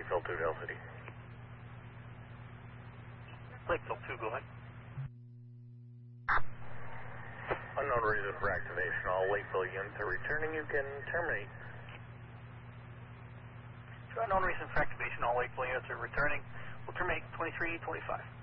Lakeville 2, Del City. Lakeville 2, go ahead. Unknown reason for activation. All Lakeville units are returning. You can terminate. Unknown reason for activation. All Lakeville units are returning. We'll terminate 2325.